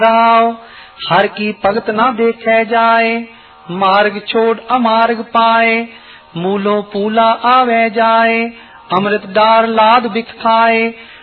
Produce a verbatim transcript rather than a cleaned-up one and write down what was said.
हर की भगत न देखे जाए, मार्ग छोड़ अमार्ग पाए, मूलों पूला आवे जाए, अमृत डार लाद बिख खाए।